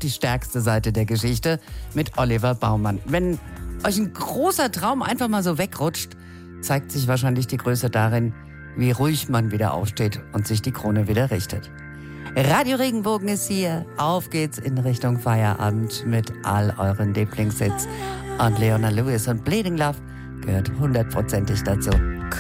die stärkste Seite der Geschichte mit Oliver Baumann. Wenn euch ein großer Traum einfach mal so wegrutscht, zeigt sich wahrscheinlich die Größe darin, wie ruhig man wieder aufsteht und sich die Krone wieder richtet. Radio Regenbogen ist hier. Auf geht's in Richtung Feierabend mit all euren Lieblingshits. Und Leona Lewis und Bleeding Love gehört 100%ig dazu.